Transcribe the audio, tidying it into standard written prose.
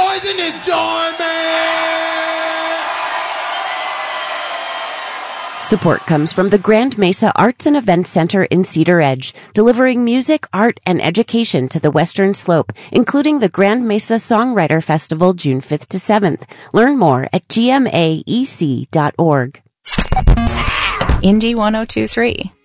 boys in this joint, man. Support comes from the Grand Mesa Arts and Events Center in Cedar Edge, delivering music, art, and education to the Western Slope, including the Grand Mesa Songwriter Festival June 5th to 7th. Learn more at gmaec.org. Indie 1023.